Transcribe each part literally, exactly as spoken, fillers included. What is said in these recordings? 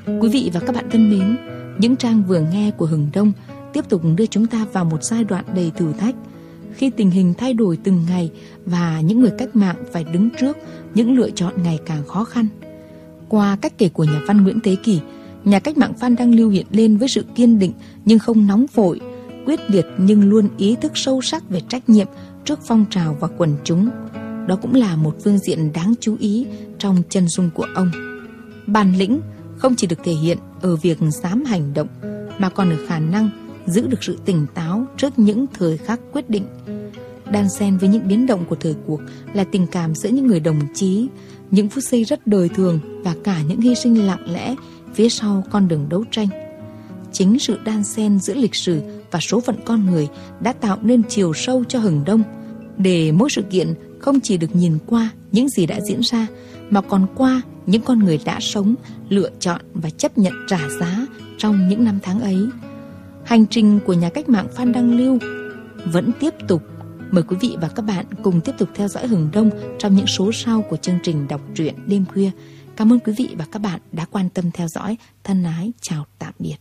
Quý vị và các bạn thân mến, những trang vừa nghe của Hừng Đông tiếp tục đưa chúng ta vào một giai đoạn đầy thử thách, khi tình hình thay đổi từng ngày và những người cách mạng phải đứng trước những lựa chọn ngày càng khó khăn. Qua cách kể của nhà văn Nguyễn Thế Kỷ, nhà cách mạng Phan Đăng Lưu hiện lên với sự kiên định nhưng không nóng vội, quyết liệt nhưng luôn ý thức sâu sắc về trách nhiệm trước phong trào và quần chúng. Đó cũng là một phương diện đáng chú ý trong chân dung của ông. Bản lĩnh không chỉ được thể hiện ở việc dám hành động, mà còn ở khả năng giữ được sự tỉnh táo trước những thời khắc quyết định. Đan xen với những biến động của thời cuộc là tình cảm giữa những người đồng chí, những phút giây rất đời thường và cả những hy sinh lặng lẽ phía sau con đường đấu tranh. Chính sự đan xen giữa lịch sử và số phận con người đã tạo nên chiều sâu cho Hừng Đông, để mỗi sự kiện không chỉ được nhìn qua những gì đã diễn ra, mà còn qua những con người đã sống, lựa chọn và chấp nhận trả giá trong những năm tháng ấy. Hành trình của nhà cách mạng Phan Đăng Lưu vẫn tiếp tục. Mời quý vị và các bạn cùng tiếp tục theo dõi Hừng Đông trong những số sau của chương trình đọc truyện đêm khuya. Cảm ơn quý vị và các bạn đã quan tâm theo dõi. Thân ái chào tạm biệt.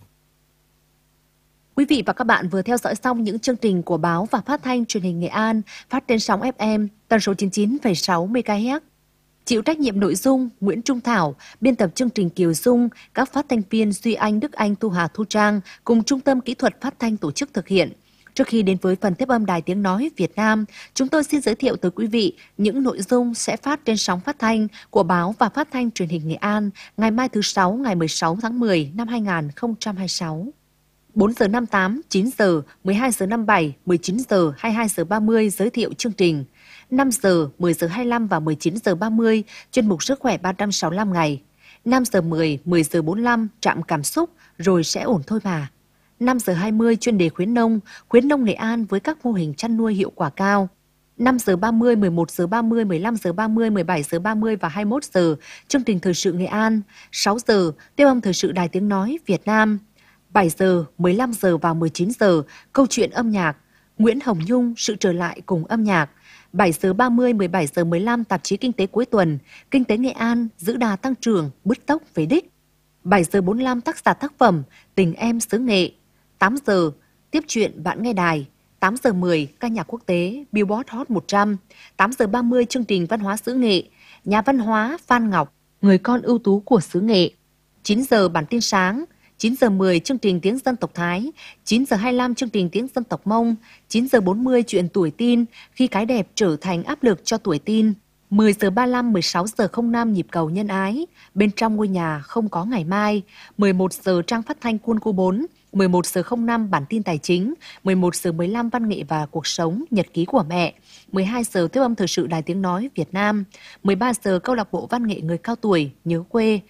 Quý vị và các bạn vừa theo dõi xong những chương trình của báo và phát thanh truyền hình Nghệ An phát trên sóng ép em tần số chín mươi chín phẩy sáu mê ga héc. Chịu trách nhiệm nội dung Nguyễn Trung Thảo, biên tập chương trình Kiều Dung, các phát thanh viên Duy Anh, Đức Anh, Thu Hà, Thu Trang cùng Trung tâm Kỹ thuật Phát thanh tổ chức thực hiện. Trước khi đến với phần tiếp âm Đài Tiếng Nói Việt Nam, chúng tôi xin giới thiệu tới quý vị những nội dung sẽ phát trên sóng phát thanh của báo và phát thanh truyền hình Nghệ An ngày mai thứ Sáu ngày mười sáu tháng mười năm hai nghìn không trăm hai mươi sáu. bốn giờ năm mươi tám, chín giờ, mười hai giờ năm mươi bảy, mười chín giờ, hai mươi hai giờ ba mươi giới thiệu chương trình. năm giờ, mười giờ hai mươi lăm và mười chín giờ ba mươi chuyên mục Sức khỏe ba trăm sáu mươi lăm ngày. năm giờ mười, mười giờ bốn mươi lăm trạm cảm xúc rồi sẽ ổn thôi mà. năm giờ hai mươi chuyên đề khuyến nông, khuyến nông Nghệ An với các mô hình chăn nuôi hiệu quả cao. năm giờ ba mươi, mười một giờ ba mươi, mười lăm giờ ba mươi, mười bảy giờ ba mươi và hai mươi mốt giờ chương trình thời sự Nghệ An. sáu giờ tiêu âm thời sự Đài Tiếng Nói Việt Nam. bảy giờ, mười lăm giờ và mười chín giờ câu chuyện âm nhạc. Nguyễn Hồng Nhung sự trở lại cùng âm nhạc. bảy giờ ba mươi, mười bảy giờ mười lăm tạp chí Kinh tế cuối tuần. Kinh tế Nghệ An giữ đà tăng trưởng, bứt tốc về đích. bảy giờ bốn mươi lăm tác giả tác phẩm Tình em xứ Nghệ. tám giờ tiếp chuyện bạn nghe đài. tám giờ mười ca nhạc quốc tế Billboard Hot một trăm. tám giờ ba mươi chương trình văn hóa xứ Nghệ. Nhà văn hóa Phan Ngọc, người con ưu tú của xứ Nghệ. chín giờ bản tin sáng. chín giờ mười chương trình tiếng dân tộc Thái. chín giờ hai mươi lăm chương trình tiếng dân tộc Mông. chín giờ bốn mươi chuyện tuổi tin, khi cái đẹp trở thành áp lực cho tuổi tin. mười giờ ba mươi lăm, mười sáu giờ không năm nhịp cầu nhân ái. Bên trong ngôi nhà không có ngày mai. mười một giờ trang phát thanh Quân khu bốn. mười một giờ không năm bản tin tài chính. mười một giờ mười lăm văn nghệ và cuộc sống, nhật ký của mẹ. mười hai giờ tiếp âm thời sự Đài Tiếng Nói Việt Nam. mười ba giờ câu lạc bộ văn nghệ người cao tuổi nhớ quê.